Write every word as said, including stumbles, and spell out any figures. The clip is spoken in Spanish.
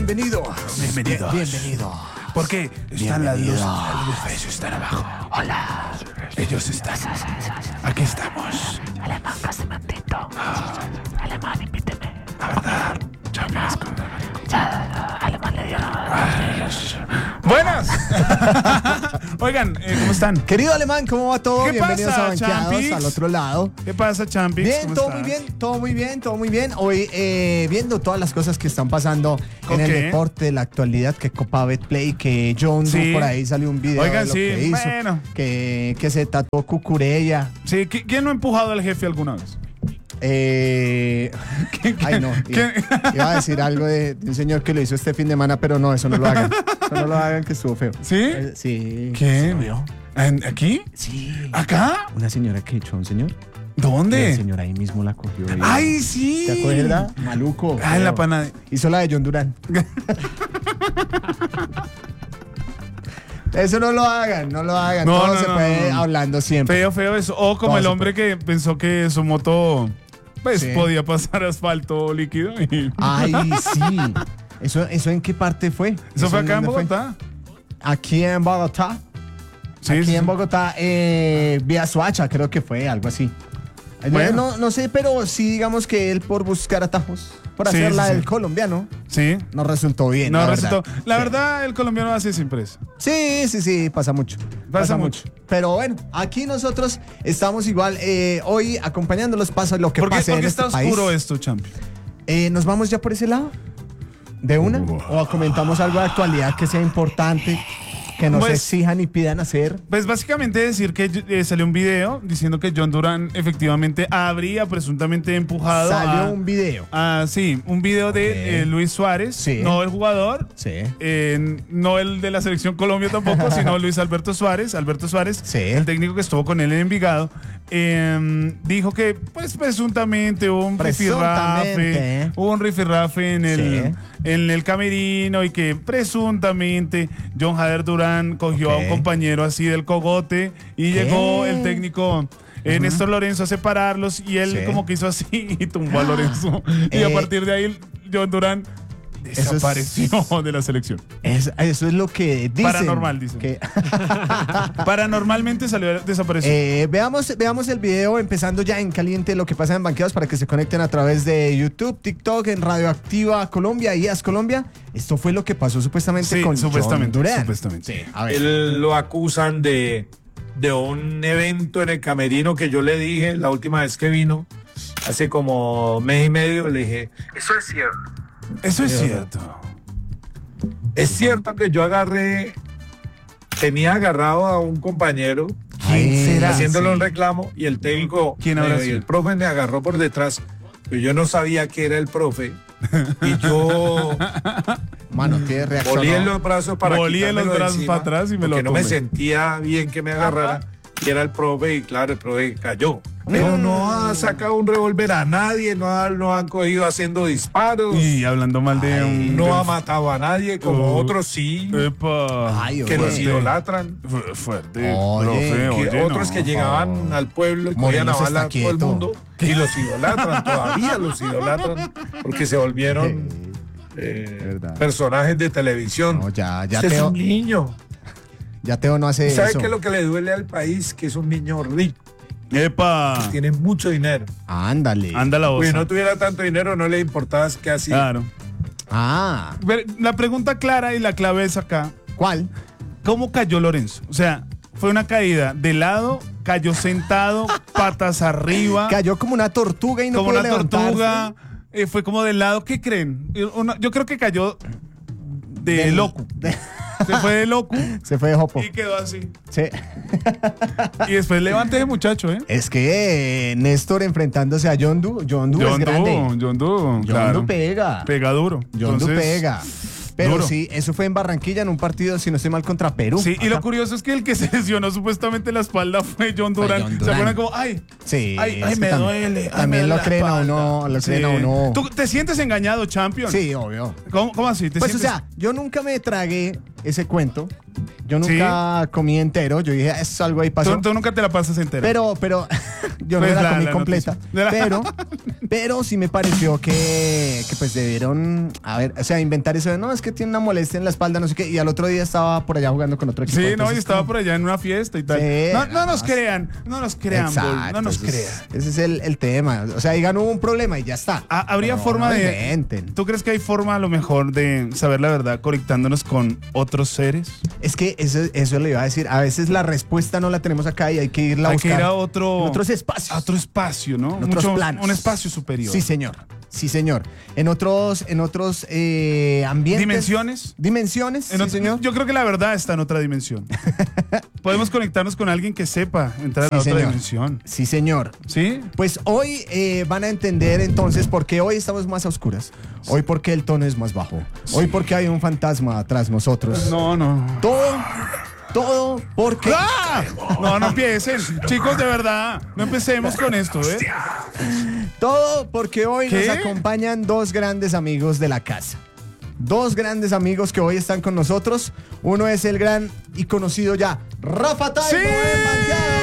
bienvenido. Bienvenidos. Bien, bienvenido. ¿Por qué? Están las luces, las luces están abajo. Hola. Ellos están. Aquí estamos. Alemán, casi mantito. Alemán, invíteme. La verdad, Champions. Ya, Alemán le dio. Buenas. Oigan, eh, ¿cómo están? Querido Alemán, ¿cómo va todo? ¿Qué Bienvenidos pasa, a Banqueados, Champix? al otro lado. ¿Qué pasa, Champix? Bien, ¿Cómo todo estás? muy bien, todo muy bien, todo muy bien. Hoy eh, viendo todas las cosas que están pasando ¿Con en el qué? deporte, la actualidad, que Copa Betplay, que John Sí. Doe por ahí salió un video Oigan, de lo sí, que hizo, bueno. que, que se tatuó Cucurella. Sí, ¿qui- ¿quién no ha empujado al jefe alguna vez? Eh, ay, no. ¿Quién? Iba, iba a decir algo de, de un señor que lo hizo este fin de semana, pero no, eso no lo hagan. Eso no lo hagan, que estuvo feo. ¿Sí? Eh, sí. ¿Quién? ¿Se lo vio? ¿En- ¿Aquí? Sí. ¿Acá? Una señora que echó a un señor. Y el ¿Dónde? señor ahí mismo la cogió. y- ¡Ay, sí! ¿Te acuerdas? Maluco. Ah, en la feo. panada. Hizo la de John Durán. Eso no lo hagan, no lo hagan. No, Todo no, se no, puede no, no. hablando siempre. Feo, feo eso. O como Todo el se hombre que pensó que su moto pues Sí. podía pasar asfalto líquido. Y... Ay, sí. ¿Eso, ¿Eso en qué parte fue? ¿Eso fue acá en dónde fue? Bogotá? Aquí en Bogotá. Sí, Aquí sí, en sí. Bogotá, eh, vía Soacha, creo que fue, algo así. Bueno. No, no sé, pero sí digamos que él por buscar atajos, por Sí, hacer sí, la sí. del colombiano, Sí. no resultó bien. No la resultó. verdad. La Sí. verdad, el colombiano hace siempre eso. Sí, sí, sí, pasa mucho. Pasa mucho. Pero bueno, aquí nosotros estamos igual eh, hoy acompañándolos, pasa lo que ¿Por qué, pase por en qué este está país. oscuro esto, Champi? Eh, ¿Nos vamos ya por ese lado? ¿De una? ¿O comentamos algo de actualidad que sea importante, que nos Pues- exijan y pidan hacer? Pues básicamente decir que eh, salió un video diciendo que John Durán efectivamente habría presuntamente empujado Salió a, un video. a- sí, un video de Ok. eh, Luis Suárez, Sí. no el jugador, Sí. eh, no el de la selección Colombia tampoco, sino Luis Alberto Suárez, Alberto Suárez, Sí. el técnico que estuvo con él en Envigado, eh, dijo que pues presuntamente hubo un Presuntamente. rifirrafe, hubo un rifirrafe en el, Sí. en el camerino y que presuntamente John Jader Durán cogió Ok. a un compañero así del cogote y ¿Qué? llegó el técnico eh, Néstor Lorenzo a separarlos y él Sí. como que hizo así y tumbó a Lorenzo y Eh. a partir de ahí John Durán Eso es- desapareció de la selección. Es- eso es lo que dicen. Paranormal, dicen. que- Paranormalmente salió desapareció. Eh, veamos, veamos el video empezando ya en caliente lo que pasa en Banqueados para que se conecten a través de YouTube, TikTok, en Radioactiva Colombia y As Colombia. Esto fue lo que pasó supuestamente Sí, con supuestamente, John Durán. supuestamente. A ver. Él lo acusan de, de un evento en el camerino que yo le dije la última vez que vino, hace como mes y medio, le dije, eso es cierto. Eso es cierto. Es cierto que yo agarré, tenía agarrado a un compañero ¿Quién será? haciéndole Sí. un reclamo y el técnico, ¿Quién habrá me- y sido? el profe me agarró por detrás, pero yo no sabía que era el profe y yo Mano, tiene reacción. volí en ¿no? los brazos para Volí en los quitármelo de brazos encima, para atrás y me lo porque no me tomé. sentía bien que me agarrara y era el profe y claro, el profe cayó. Pero no ha sacado un revólver a nadie, no, ha, no han cogido haciendo disparos, Y hablando mal de un... no del- ha matado a nadie como Oh. otros sí, Epa. Ay, que oye. los idolatran. Fu- Fuerte. Oye, profe, Que oye, otros no. que llegaban al pueblo y cogían Moreno a se está bala a todo el quieto. mundo y los idolatran, todavía los idolatran, porque se volvieron eh, Verdad. personajes de televisión. No, ya, ya Usted es Teo, un niño. ya Teo no hace ¿Sabe eso. qué es lo que le duele al país? Que es un niño rico, Epa. tiene mucho dinero. Ándale. Anda la voz. Si no tuviera tanto dinero, no le importaba qué hacía. Claro. Ah, Ver, La pregunta clara y la clave es acá. ¿cuál? ¿Cómo cayó Lorenzo? O sea, fue una caída de lado, cayó sentado, patas arriba, Cayó como una tortuga y no como pudo una levantarse. tortuga, eh, fue como de lado. ¿Qué creen? Eh, una- Yo creo que cayó de Del- loco. Se fue de loco Se fue de jopo. y quedó así. Sí. Y después levante ese muchacho, ¿eh? Es que eh, Néstor enfrentándose a John Doe. John Doe es John grande. Doe, John Doe, John claro. Doe pega. Pega duro. John Doe Entonces, pega. Pero duro. sí, eso fue en Barranquilla en un partido, si no estoy mal, contra Perú. Sí, y lo Acá. curioso es que el que se lesionó supuestamente la espalda fue John Fue Durán. John ¿Se Durán. acuerdan como, ay, Sí, ay, es ay que me tam- duele? ay, también me lo duele la creen a espalda"? uno, lo creen a uno. ¿Tú te sientes engañado, champion? Sí, obvio. ¿Cómo, cómo así? ¿Te Pues o sientes- sea, yo nunca me tragué ese cuento Yo nunca comí entero. Yo dije, es algo ahí pasó. Tú, tú nunca te la pasas entera. Pero, pero, yo Pues no me la, la- comí la completa. noticia. Pero, pero sí me pareció que, que pues debieron, a ver, o sea, inventar eso de, no, es que tiene una molestia en la espalda, no sé qué. Y al otro día estaba por allá jugando con otro equipo. Sí, no, y entonces, estaba como- por allá en una fiesta y tal. Sí, no, no nada nos más. crean, no nos crean, Bull, Exacto, no nos ese es- crean. Ese es el, el tema. O sea, digan, hubo un problema y ya está. Ah, ¿Habría No, forma no de... inventen. ¿Tú crees que hay forma a lo mejor de saber la verdad conectándonos con otros seres? Es que eso, eso le iba a decir. A veces la respuesta no la tenemos acá y hay que irla a Hay buscar. que ir a otro... en otros espacios. A otro espacio, ¿no? En otros Mucho- planos. Un espacio superior. Sí, señor. Sí, señor. En otros, en otros eh, ambientes. ¿Dimensiones? Dimensiones, En sí, otro- señor. Yo creo que la verdad está en otra dimensión. Podemos conectarnos con alguien que sepa entrar a Sí, otra señor. dimensión. Sí, señor. ¿Sí? Pues hoy eh, van a entender entonces por qué hoy estamos más a oscuras. Hoy porque el tono es más bajo. Hoy porque hay un fantasma tras nosotros. No, no. Todo, todo porque... ¡Ah! No, no empiecen. Chicos, de verdad, no empecemos con esto, ¿eh? Todo porque hoy ¿Qué? nos acompañan dos grandes amigos de la casa. Dos grandes amigos que hoy están con nosotros. Uno es el gran y conocido ya Rafa Taibo ¡Sí! en Banqueadas.